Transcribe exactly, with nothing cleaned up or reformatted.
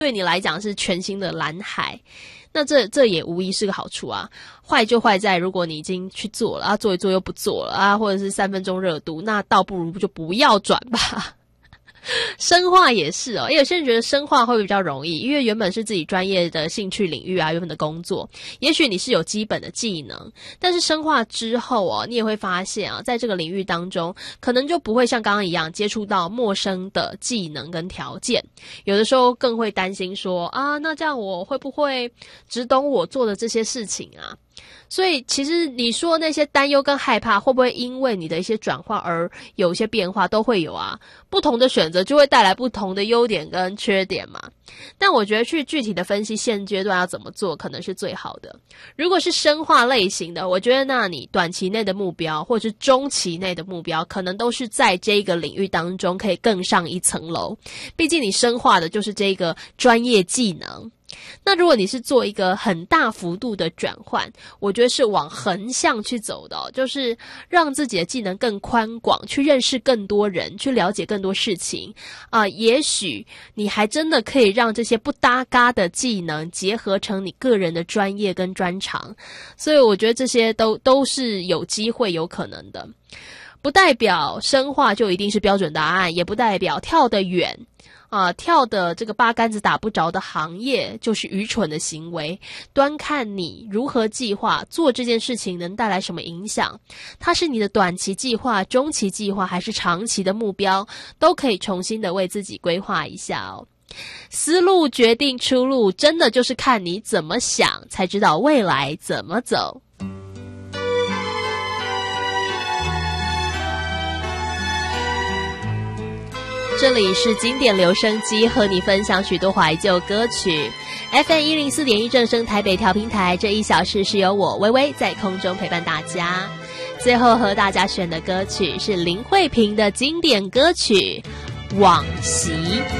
对你来讲是全新的蓝海。那这这也无疑是个好处啊。坏就坏在如果你已经去做了啊，做一做又不做了啊，或者是三分钟热度，那倒不如就不要转吧。生化也是哦，因为有些人觉得生化会比较容易，因为原本是自己专业的兴趣领域啊，原本的工作，也许你是有基本的技能，但是生化之后哦，你也会发现啊，在这个领域当中，可能就不会像刚刚一样接触到陌生的技能跟条件，有的时候更会担心说啊，那这样我会不会只懂我做的这些事情啊？所以其实你说那些担忧跟害怕会不会因为你的一些转换而有一些变化，都会有啊。不同的选择就会带来不同的优点跟缺点嘛。但我觉得去具体的分析现阶段要怎么做可能是最好的。如果是生化类型的，我觉得那你短期内的目标或者是中期内的目标可能都是在这个领域当中可以更上一层楼，毕竟你生化的就是这个专业技能。那如果你是做一个很大幅度的转换，我觉得是往横向去走的哦，就是让自己的技能更宽广，去认识更多人，去了解更多事情啊、呃。也许你还真的可以让这些不搭嘎的技能结合成你个人的专业跟专长，所以我觉得这些都都是有机会有可能的。不代表生化就一定是标准答案，也不代表跳得远啊、呃，跳的这个八竿子打不着的行业就是愚蠢的行为，端看你如何计划做这件事情能带来什么影响。它是你的短期计划、中期计划还是长期的目标，都可以重新的为自己规划一下哦。思路决定出路，真的就是看你怎么想，才知道未来怎么走。这里是经典留声机，和你分享许多怀旧歌曲。F M 一零四点一正声台北调频台，这一小时是由我微微在空中陪伴大家。最后和大家选的歌曲是林慧萍的经典歌曲《往昔》。